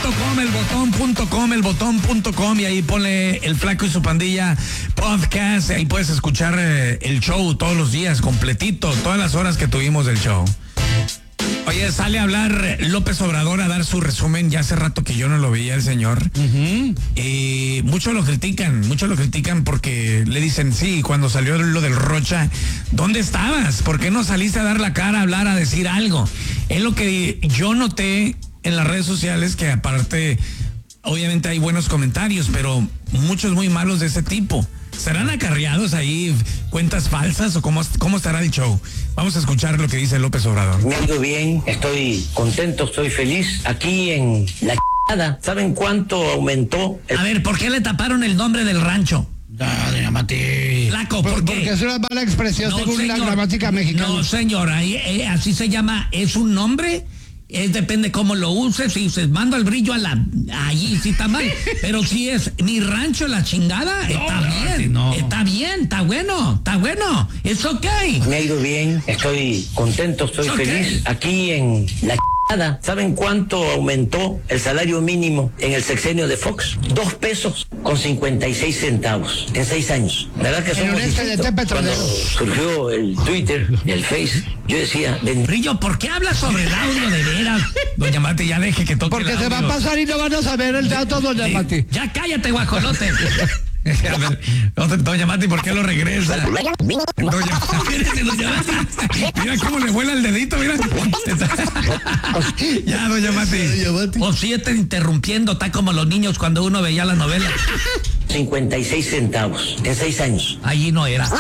elbotón.com y ahí ponle El Flaco y su Pandilla podcast. Ahí puedes escuchar el show todos los días, completito, todas las horas que tuvimos del show. Oye, sale a hablar López Obrador a dar su resumen. Ya hace rato que yo no lo veía el señor. Muchos lo critican porque le dicen, sí, cuando salió lo del Rocha, ¿dónde estabas? ¿Por qué no saliste a dar la cara, a hablar, a decir algo? Es lo que yo noté en las redes sociales, que aparte, obviamente hay buenos comentarios, pero muchos muy malos de ese tipo. ¿Serán acarreados ahí cuentas falsas o cómo estará el show? Vamos a escuchar lo que dice López Obrador. Me ha ido bien, estoy contento, estoy feliz. Aquí en la ch***ada, ¿saben cuánto aumentó? A ver, ¿por qué le taparon el nombre del rancho? Doña Mati. Flaco, ¿por qué? Porque es una mala expresión según la gramática mexicana. No, señor, así se llama, es un nombre. Depende cómo lo uses. Si dices, mando el brillo allí sí está mal. Pero si es mi rancho la chingada, está bien. Está bien, está bueno. Es ok. Me ha ido bien, estoy contento, estoy feliz. Aquí en la ch***ada, ¿saben cuánto aumentó el salario mínimo en el sexenio de Fox? 2 pesos con 56 centavos en 6 años. ¿Verdad que somos distintos? Cuando surgió el Twitter, el Face, yo decía... Brillo, ¿por qué hablas sobre el audio de veras? Doña Mati, ya deje que toque. Porque se va a pasar y no van a saber el dato, doña Mati. Ya cállate, guajolote. Doña Mati, ¿por qué lo regresa? Doña Mati, mira cómo le vuela el dedito, mira. Ya, doña Mati. O si está interrumpiendo, está como los niños cuando uno veía la novela. 56 centavos en 6 años. Allí no era.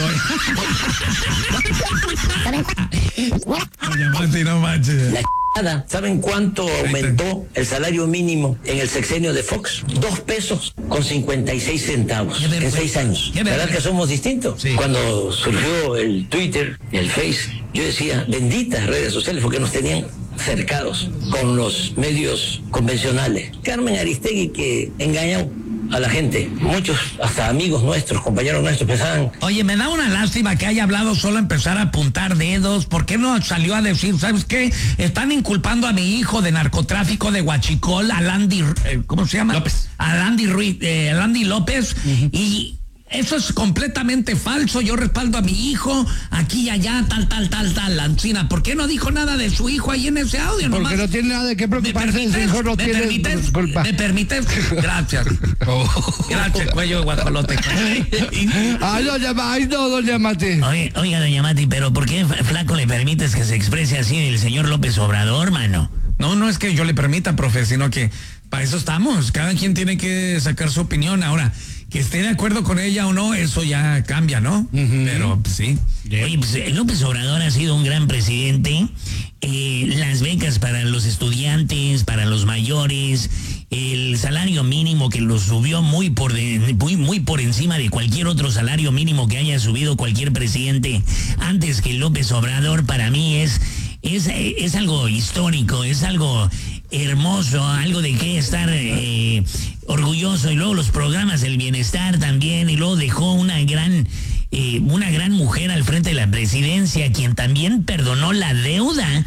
Doña Mati, no manches. ¿Saben cuánto aumentó el salario mínimo en el sexenio de Fox? 2 pesos con 56 centavos en 6 años. ¿Verdad que somos distintos? Sí. Cuando surgió el Twitter, el Face, yo decía, benditas redes sociales, porque nos tenían cercados con los medios convencionales. Carmen Aristegui, que engañó a la gente, muchos, hasta amigos nuestros, compañeros nuestros, pensaban... Oye, me da una lástima que haya hablado solo empezar a apuntar dedos. ¿Por qué no salió a decir, sabes qué? Están inculpando a mi hijo de narcotráfico de Huachicol, a Landy, ¿cómo se llama? López. A Landy López, y... Eso es completamente falso. Yo respaldo a mi hijo aquí y allá, tal, Lancina. ¿Por qué no dijo nada de su hijo ahí en ese audio? Porque nomás? No tiene nada de qué preocuparse. Su hijo no tiene culpa. ¿Me permites? Gracias. Gracias, cuello de guajolote. Ay, doña Mati. Oiga, doña Mati, pero ¿por qué, Flaco, le permites que se exprese así el señor López Obrador, mano? No es que yo le permita, profe, sino que para eso estamos. Cada quien tiene que sacar su opinión. Ahora, que esté de acuerdo con ella o no, eso ya cambia, ¿no? Pero pues, sí. Oye, pues López Obrador ha sido un gran presidente. Las becas para los estudiantes, para los mayores, el salario mínimo que lo subió muy por encima de cualquier otro salario mínimo que haya subido cualquier presidente antes que López Obrador, para mí es algo histórico, es algo hermoso, algo de qué estar orgulloso. Y luego los programas del bienestar también, y luego dejó una gran mujer al frente de la presidencia, quien también perdonó la deuda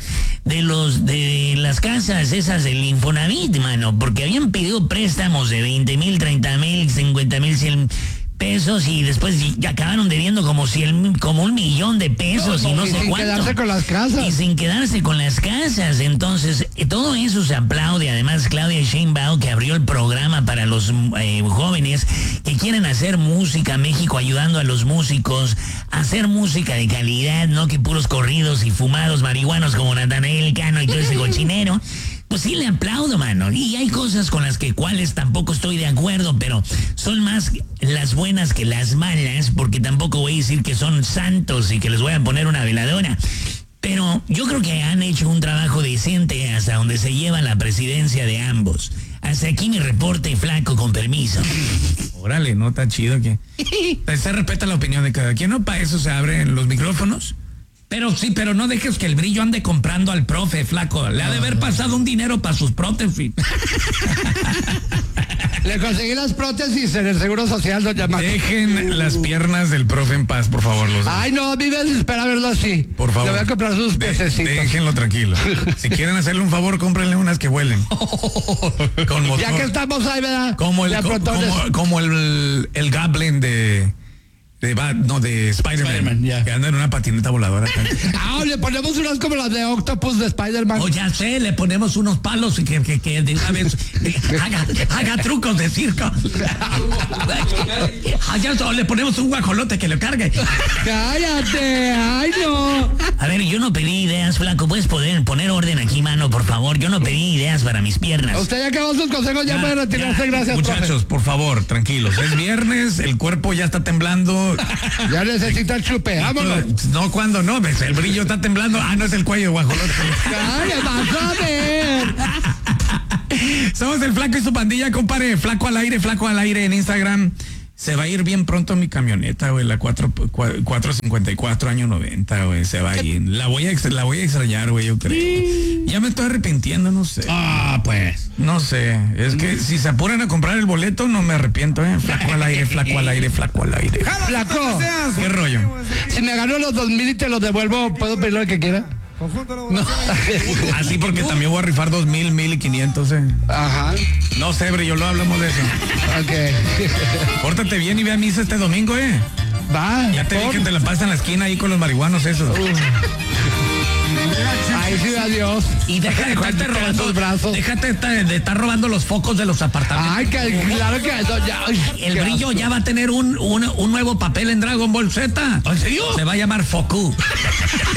de las casas esas del Infonavit, mano, porque habían pedido préstamos de 20,000, 30,000, 50,000, 100 pesos, y después ya acabaron debiendo como 1,000,000 de pesos y no sé cuánto. Sin quedarse con las casas. Y sin quedarse con las casas. Entonces, todo eso se aplaude. Además, Claudia Sheinbaum, que abrió el programa para los jóvenes que quieren hacer música, México ayudando a los músicos a hacer música de calidad, no que puros corridos y fumados marihuanos como Natanael Cano y todo ese cochinero. Pues sí, le aplaudo, mano. Y hay cosas con las cuales tampoco estoy de acuerdo, pero son más las buenas que las malas, porque tampoco voy a decir que son santos y que les voy a poner una veladora. Pero yo creo que han hecho un trabajo decente hasta donde se lleva la presidencia de ambos. Hasta aquí mi reporte, Flaco, con permiso. Órale, no está chido que... Se respeta la opinión de cada quien, ¿no? Para eso se abren los micrófonos. Pero no dejes que el Brillo ande comprando al profe, flaco. Le ha de haber pasado un dinero para sus prótesis. Le conseguí las prótesis en el Seguro Social, doña Mati. Dejen las piernas del profe en paz, por favor. Ay, no, a mí me desespera verlo así. Por favor. Le voy a comprar sus pececitos. Déjenlo tranquilo. Si quieren hacerle un favor, cómprenle unas que huelen. Con motor. Ya que estamos ahí, ¿verdad? Como el Goblin de Spider-Man, que anda en una patineta voladora. Le ponemos unas como las de Octopus de Spider-Man. Ya sé, le ponemos unos palos que de una vez haga trucos de circo. Le ponemos un guajolote que lo cargue. ¡Cállate! ¡Ay, no! A ver, yo no pedí ideas, flaco. ¿Puedes poner orden aquí, mano, por favor? Yo no pedí ideas para mis piernas. Usted ya acabó sus consejos, ya puede retirarse, gracias, muchachos, profe. Por favor, tranquilos. Es viernes, el cuerpo ya está temblando. Ya necesita el chupe, vámonos. No, cuando no, ves, el Brillo está temblando. No es el cuello, guajolote. ¡Cállate, vas a ver! Somos el Flaco y su pandilla, compadre. Flaco al aire en Instagram. Se va a ir bien pronto mi camioneta, güey, la 454 año 90, güey, se va a ir. La voy a extrañar, güey, yo creo. Ya me estoy arrepintiendo, no sé. Pues. No sé, es que si se apuran a comprar el boleto, no me arrepiento, Flaco al aire, flaco al aire, flaco al aire. Flaco. ¿Qué rollo? Si me ganó los 2,000 y te los devuelvo, ¿puedo pedir lo que quiera? No. Así porque también voy a rifar 2,000, 1,500, Ajá. No sé, Brillo, lo hablamos de eso. Ok. Pórtate bien y ve a misa este domingo, Va. Ya te dije que te la pasas en la esquina ahí con los marihuanos esos. Ay, sí, adiós. Y deja de estarte robando brazos. Déjate de estar robando los focos de los apartamentos. Ay, claro que eso ya. El Brillo ya va a tener un nuevo papel en Dragon Ball Z. ¿En serio? Se va a llamar Foku.